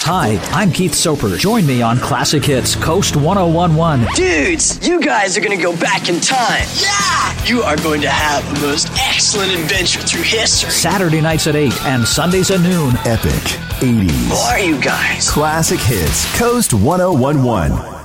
Hi, I'm Keith Soper. Join me on Classic Hits Coast 1011. Dudes, you guys are going to go back in time. Yeah! You are going to have the most excellent adventure through history. Saturday nights at 8 and Sundays at noon. Epic 80s. Who are you guys? Classic Hits Coast 1011.